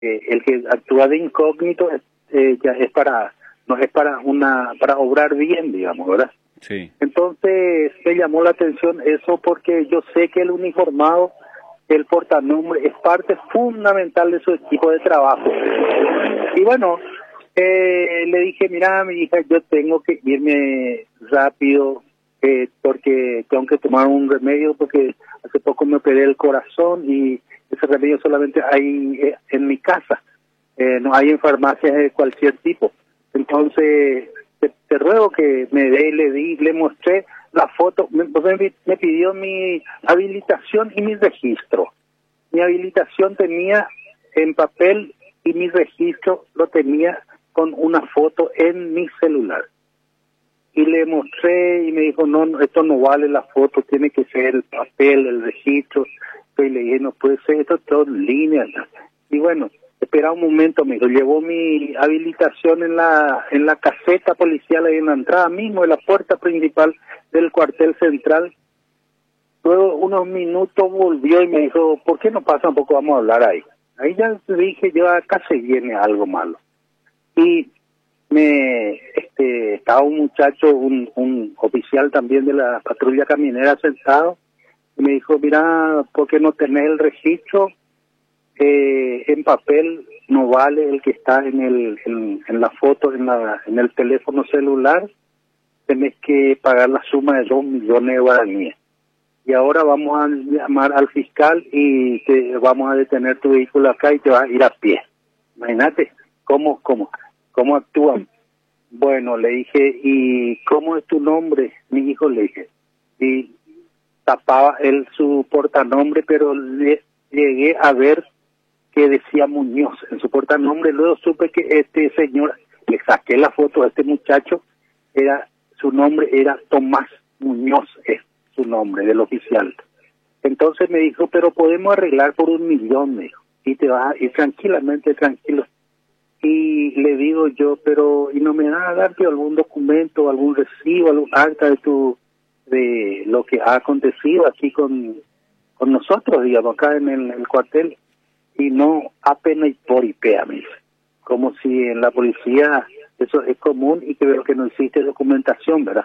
el que actúa de incógnito ya es no es para obrar bien, digamos, ¿verdad? Sí. Entonces me llamó la atención eso porque yo sé que el uniformado, el portanombre, es parte fundamental de su equipo de trabajo. Y bueno, le dije, mira, mi hija, yo tengo que irme rápido porque tengo que tomar un remedio porque hace poco me operé el corazón y ese remedio solamente hay en mi casa, no hay en farmacias de cualquier tipo. Entonces, te ruego que me dé, le mostré la foto, me pidió mi habilitación y mi registro. Mi habilitación tenía en papel y mi registro lo tenía con una foto en mi celular. Y le mostré y me dijo, no, esto no vale la foto, tiene que ser el papel, el registro. Y le dije, no puede ser, esto es todo en línea. Y bueno, espera un momento, me dijo, llevó mi habilitación en la caseta policial ahí en la entrada mismo de la puerta principal del cuartel central. Luego unos minutos volvió y me dijo, ¿por qué no pasa un poco? Vamos a hablar ahí. Ahí ya dije, yo acá se viene algo malo. Y estaba un muchacho, un oficial también de la patrulla caminera sentado, y me dijo, mira, ¿por qué no tenés el registro? En papel no vale el que está en la foto, en el teléfono celular, tenés que pagar la suma de 2 millones de guaraníes. Y ahora vamos a llamar al fiscal y te vamos a detener tu vehículo acá y te vas a ir a pie. Imagínate cómo actúan. Bueno, le dije, ¿y cómo es tu nombre? Mi hijo, le dije. Y tapaba él su portanombre, pero llegué a ver que decía Muñoz en su portanombre. Luego supe que este señor, le saqué la foto a este muchacho, su nombre era Tomás Muñoz, es su nombre del oficial. Entonces me dijo, pero podemos arreglar por 1 millón, me dijo, y te vas a ir tranquilamente, tranquilo. Y le digo yo, pero ¿y no me vas a darte algún documento, algún recibo, algún acta de lo que ha acontecido aquí con nosotros, digamos, acá en el cuartel? Y no, apenas y por IPEA, me dice. Como si en la policía eso es común y que veo que no existe documentación, ¿verdad?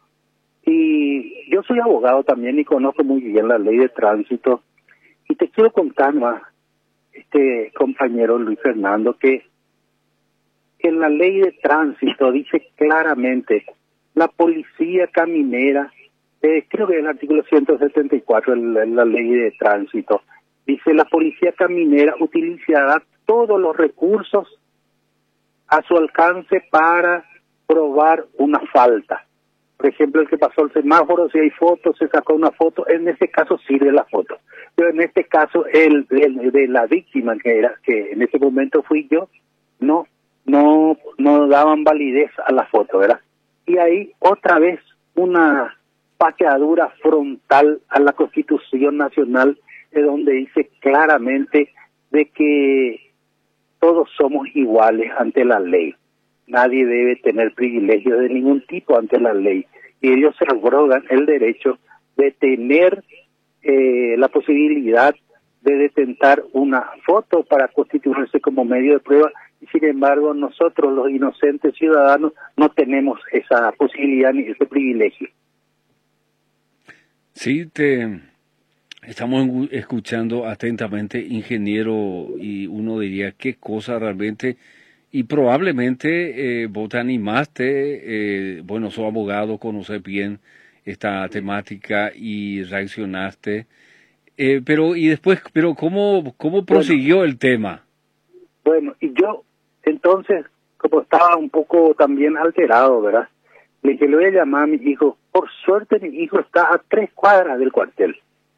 Y yo soy abogado también y conozco muy bien la ley de tránsito. Y te quiero contar más, compañero Luis Fernando, que en la ley de tránsito dice claramente, la policía caminera, creo que en el artículo 174 en la ley de tránsito, dice la policía caminera utilizará todos los recursos a su alcance para probar una falta. Por ejemplo, el que pasó el semáforo, si hay fotos, se sacó una foto, en ese caso sirve la foto. Pero en este caso, el de la víctima, que en ese momento fui yo, no daban validez a la foto, ¿verdad? Y ahí otra vez una pateadura frontal a la Constitución Nacional, de donde dice claramente de que todos somos iguales ante la ley. Nadie debe tener privilegios de ningún tipo ante la ley. Y ellos se arrogan el derecho de tener la posibilidad de detentar una foto para constituirse como medio de prueba. Y sin embargo, nosotros, los inocentes ciudadanos, no tenemos esa posibilidad ni ese privilegio. Sí, estamos escuchando atentamente, ingeniero, y uno diría qué cosa realmente, y probablemente vos te animaste, bueno, sos abogado, conoces bien esta temática y reaccionaste, pero ¿cómo prosiguió el tema? Bueno, y yo entonces, como estaba un poco también alterado, ¿verdad? Le dije, le voy a llamar a mi hijo. Por suerte mi hijo está a 3 cuadras del cuartel.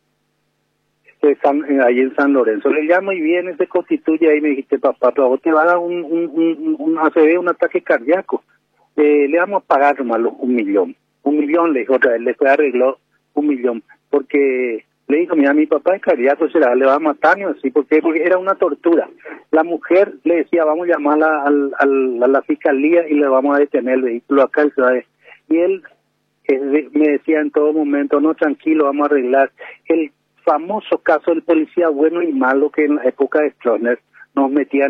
Ahí en San Lorenzo. Le llamo y viene, se constituye ahí. Me dijiste, papá, pero vos te va a dar un ACV, un ataque cardíaco. Le vamos a pagar nomás 1 millón. 1 millón, le dijo otra vez, le fue arregló 1 millón. Porque le dijo, mira, mi papá es cardíaco, le va a matar, y así, porque era una tortura. La mujer le decía, vamos a llamar a la fiscalía y le vamos a detener el vehículo acá. Y él me decía en todo momento, no, tranquilo, vamos a arreglar. El famoso caso del policía bueno y malo que en la época de Stroessner, nos metían